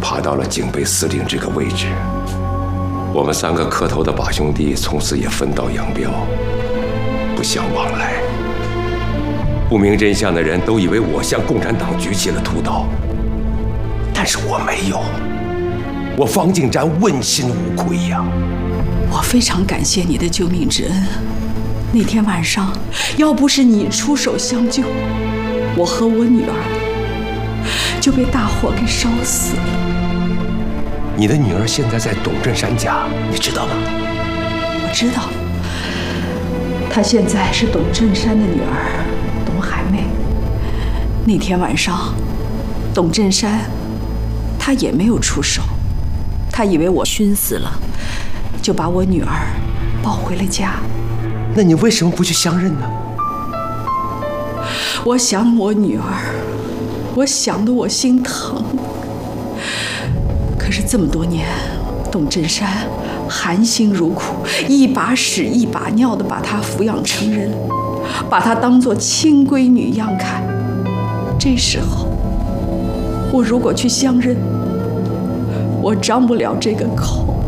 爬到了警备司令这个位置。我们3个磕头的把兄弟从此也分道扬镳，不相往来。不明真相的人都以为我向共产党举起了屠刀，但是我没有，我方敬瞻问心无愧呀。 我非常感谢你的救命之恩。那天晚上，要不是你出手相救，我和我女儿就被大火给烧死了。 你的女儿现在在董振山家，你知道吗？ 我知道，她现在是董振山的女儿董海妹。那天晚上，董振山他也没有出手，他以为我熏死了，就把我女儿抱回了家。 那你为什么不去相认呢？ 我想我女儿，我想得我心疼。可是这么多年，董振山含辛茹苦，一把屎一把尿的把她抚养成人，把她当作亲闺女一样看。这时候，我如果去相认，我张不了这个口。